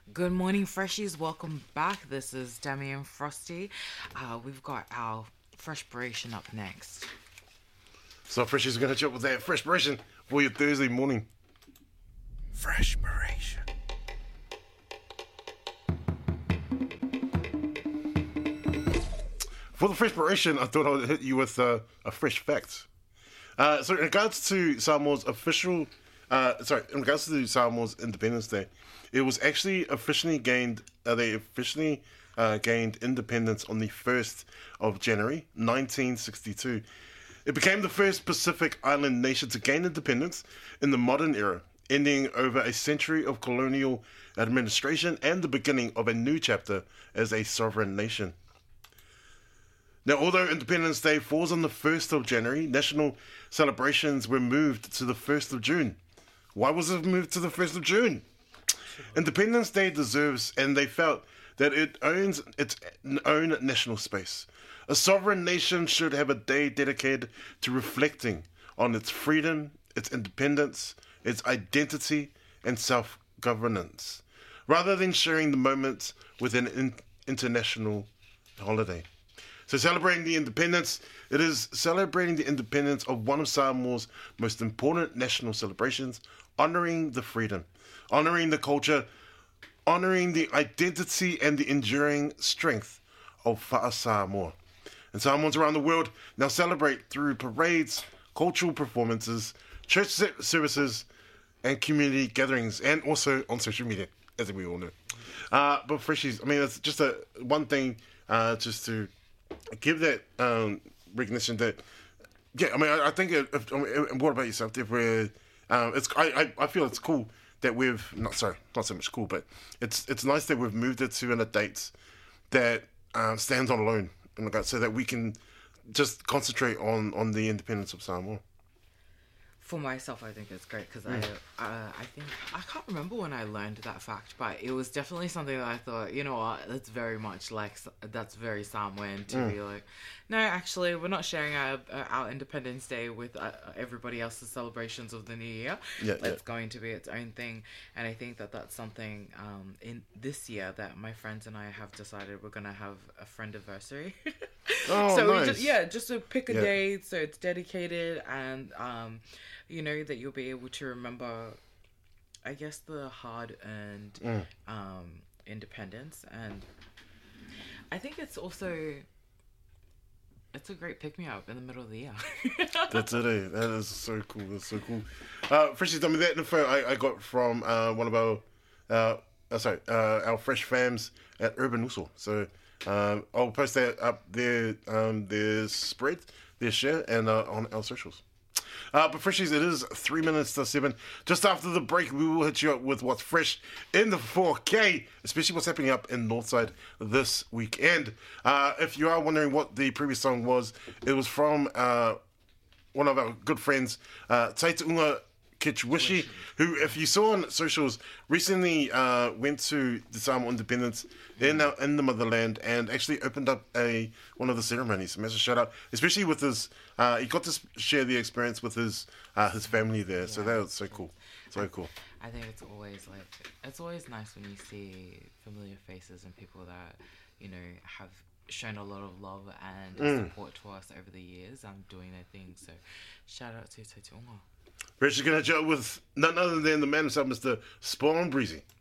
Good morning, freshies. Welcome back. This is Demi and Frosty. We've got our freshpiration up next. So Freshies are going to hit you up with that freshpiration for your Thursday morning. Freshpiration. For the freshpiration, I thought I would hit you with a fresh fact. So in regards to Samoa's Samoa's Independence Day, it was actually officially gained. They officially gained independence on the 1st of January, 1962. It became the first Pacific Island nation to gain independence in the modern era, ending over a century of colonial administration and the beginning of a new chapter as a sovereign nation. Now, although Independence Day falls on the 1st of January, national celebrations were moved to the 1st of June. Why was it moved to the 1st of June? Independence Day deserves, and they felt that it owns its own national space. A sovereign nation should have a day dedicated to reflecting on its freedom, its independence, its identity, and self-governance, rather than sharing the moment with an international holiday. So celebrating the independence, it is celebrating the independence of one of Samoa's most important national celebrations, honouring the freedom, honouring the culture, honouring the identity and the enduring strength of Fa'a Samoa. And Samoans around the world now celebrate through parades, cultural performances, church services, and community gatherings, and also on social media, as we all know. But Freshies, I mean, it's just one thing just to give that recognition that, yeah, I mean, I think, what about yourself? If we're, I feel it's cool that we've, not so much cool, but it's nice that we've moved it to a date that stands on alone, so that we can just concentrate on the independence of Samoa. For myself, I think it's great because I think I can't remember when I learned that fact, but it was definitely something that I thought, you know what, that's very much like that's very Samoan to be like, no, actually, we're not sharing our Independence Day with everybody else's celebrations of the New Year. It's going to be its own thing, and I think that that's something in this year that my friends and I have decided we're gonna have a friend anniversary. Oh, so nice. just to pick a day so it's dedicated and you know, that you'll be able to remember, I guess, the hard-earned independence. And I think it's also, it's a great pick-me-up in the middle of the year. That's it, eh? That is so cool. That's so cool. Freshies, I mean, that info I got from one of our fresh fams at Urban Uso. So I'll post that up there, their spread, their share, and on our socials. But Freshies, it is 3 minutes to 7. Just after the break, we will hit you up with what's fresh in the 4K, especially what's happening up in Northside this weekend. If you are wondering what the previous song was, it was from one of our good friends, Taitaunga Kitchwishi, who, if you saw on socials, recently went to the Samoa Independence in the motherland and actually opened up one of the ceremonies. Massive shout out, especially with his. He got to share the experience with his family there, so that was so cool. So cool. I think it's always nice when you see familiar faces and people that, you know, have shown a lot of love and support to us over the years doing their thing. So shout out to Taitaunga. Rich is going to chat with none other than the man himself, Mr. Spawn Breezy.